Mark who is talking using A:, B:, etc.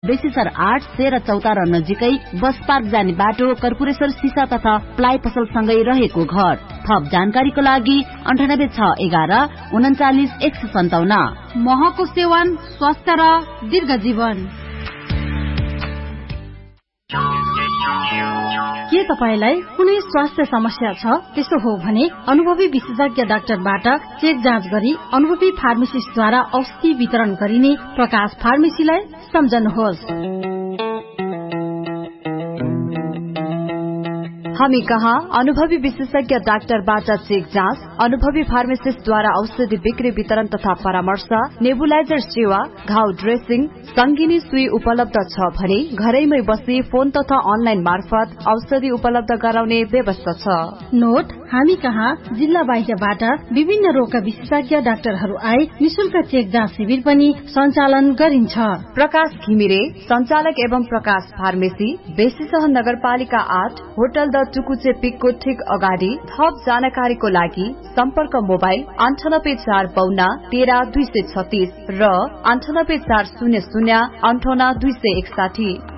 A: बेसीसर 8 13 चौतारा नजिकै bus park जाने बाटो कर्पूरेश्वर सिसा तथा प्लाई पसल सँगै रहेको घर। थप जानकारीको लागि 9861 39 157।
B: महको सेवन स्वास्थ्य र दीर्घ जीवन। के तपाईलाई कुनै स्वास्थ्य समस्या छ? त्यसो हो भने अनुभवी विशेषज्ञ डाक्टरबाट चेक जाँच गरी अनुभवी फार्मेसिस्टद्वारा औषधि वितरण गरिने प्रकाश फार्मेसीलाई सम्झनुहोस्।
C: हामी कहाँ अनुभवी विशेषज्ञ डाक्टरबाट चेक जाँच, अनुभवी फार्मासिस्टद्वारा औषधि बिक्री वितरण तथा परामर्श, नेबुलाइजर सेवा, घाउ ड्रेसिङ, संगिनी सुई उपलब्ध छ भने घरैमै बसी फोन तथा अनलाइन मार्फत औषधि उपलब्ध गराउने व्यवस्था छ।
B: नोट, हामी कहाँ जिल्ला बाहिरबाट विभिन्न रोगका विशेषज्ञ डाक्टरहरू आई निशुल्क चेक जाँच शिविर पनि सञ्चालन गरिन्छ।
C: प्रकाश घिमिरे संचालक एवं प्रकाश फार्मेसी, बेसीसह नगरपालिका 8, होटल द टुकुचे पिकको ठीक अगाडि। थप जानकारीको लागि सम्पर्क मोबाइल 9845 13 236 र 9840 58 261।